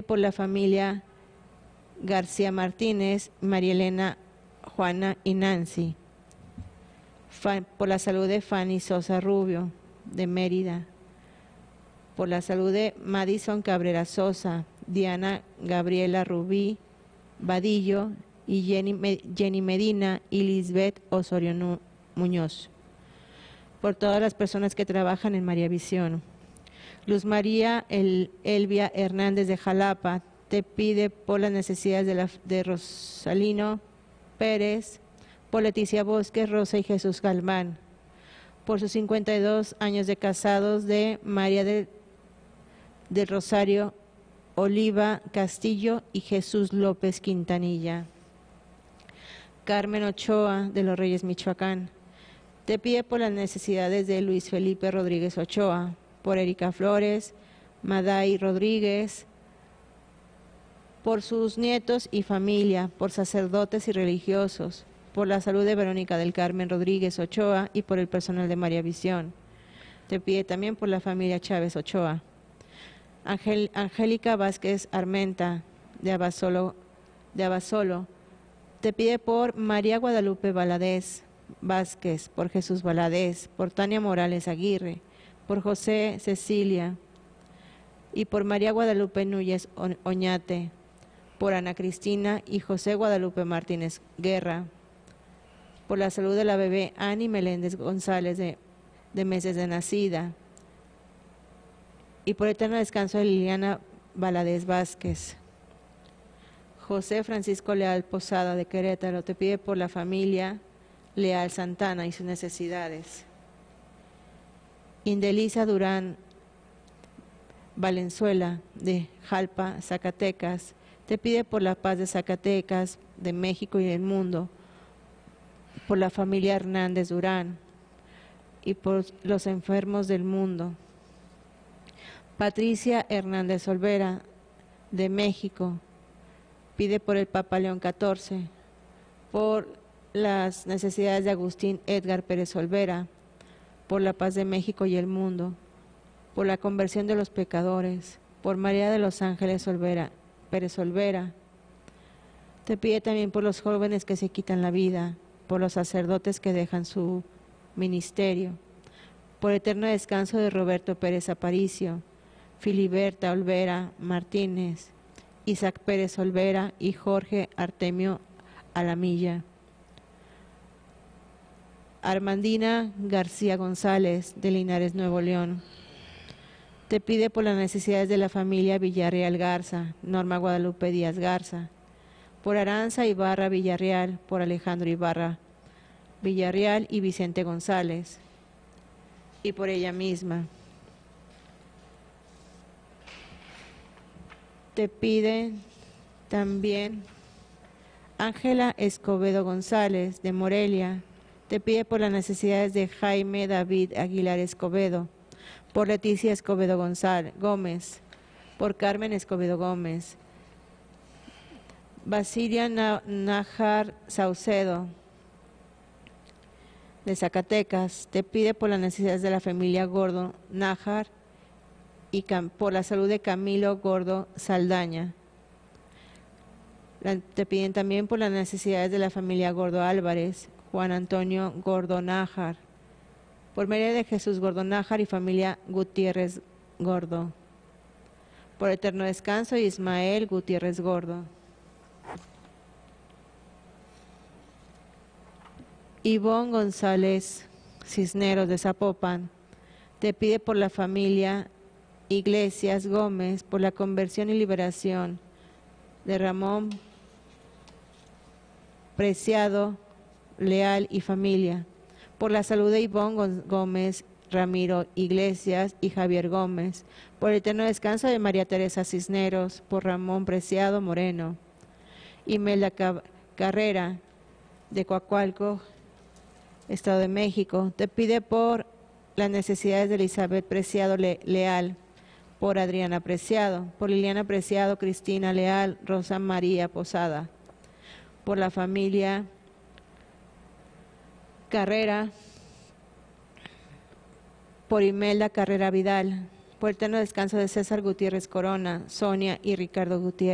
por la familia García Martínez, María Elena, Juana y Nancy. Por la salud de Fanny Sosa Rubio, de Mérida. Por la salud de Madison Cabrera Sosa, Diana Gabriela Rubí Vadillo y Jenny Medina y Lisbeth Osorio Muñoz. Por todas las personas que trabajan en María Visión. Luz María Elvia Hernández de Jalapa te pide por las necesidades de Rosalino Pérez, por Leticia Bosques, Rosa y Jesús Galván, por sus 52 años de casados de María del Rosario Oliva Castillo y Jesús López Quintanilla. Carmen Ochoa de Los Reyes, Michoacán, te pide por las necesidades de Luis Felipe Rodríguez Ochoa, por Erika Flores, Maday Rodríguez, por sus nietos y familia, por sacerdotes y religiosos, por la salud de Verónica del Carmen Rodríguez Ochoa y por el personal de María Visión. Te pide también por la familia Chávez Ochoa. Angélica Vázquez Armenta, de Abasolo, te pide por María Guadalupe Valadez Vázquez, por Jesús Valadez, por Tania Morales Aguirre, por José Cecilia y por María Guadalupe Núñez Oñate, por Ana Cristina y José Guadalupe Martínez Guerra, por la salud de la bebé Ani Meléndez González de meses de nacida, y por eterno descanso de Liliana Valadez Vázquez. José Francisco Leal Posada de Querétaro te pide por la familia Leal Santana y sus necesidades. Indelisa Durán Valenzuela de Jalpa, Zacatecas, te pide por la paz de Zacatecas, de México y del mundo, por la familia Hernández Durán y por los enfermos del mundo. Patricia Hernández Olvera, de México, pide por el Papa León XIV, por las necesidades de Agustín Edgar Pérez Olvera, por la paz de México y el mundo, por la conversión de los pecadores, por María de los Ángeles Pérez Olvera. Te pide también por los jóvenes que se quitan la vida, por los sacerdotes que dejan su ministerio, por eterno descanso de Roberto Pérez Aparicio, Filiberta Olvera Martínez, Isaac Pérez Olvera y Jorge Artemio Alamilla. Armandina García González, de Linares, Nuevo León, te pide por las necesidades de la familia Villarreal Garza, Norma Guadalupe Díaz Garza, por Aranza Ibarra Villarreal, por Alejandro Ibarra Villarreal y Vicente González, y por ella misma. Te pide también Ángela Escobedo González, de Morelia, te pide por las necesidades de Jaime David Aguilar Escobedo, por Leticia Escobedo Gómez, por Carmen Escobedo Gómez, Basilia Nájar Saucedo, de Zacatecas, te pide por las necesidades de la familia Gordo Nájar y por la salud de Camilo Gordo Saldaña. Te piden también por las necesidades de la familia Gordo Álvarez, Juan Antonio Gordo Nájar, por María de Jesús Gordo Nájar y familia Gutiérrez Gordo, por eterno descanso Ismael Gutiérrez Gordo. Ivonne González Cisneros, de Zapopan, te pide por la familia Iglesias Gómez, por la conversión y liberación de Ramón Preciado Leal y familia, por la salud de Ivonne Gómez Ramiro Iglesias y Javier Gómez, por el eterno descanso de María Teresa Cisneros, por Ramón Preciado Moreno, Imelda Carrera, de Coacualco, Estado de México, te pide por las necesidades de Elizabeth Preciado Leal, por Adriana Preciado, por Liliana Preciado, Cristina Leal, Rosa María Posada, por la familia Carrera, por Imelda Carrera Vidal, por el eterno descanso de César Gutiérrez Corona, Sonia y Ricardo Gutiérrez.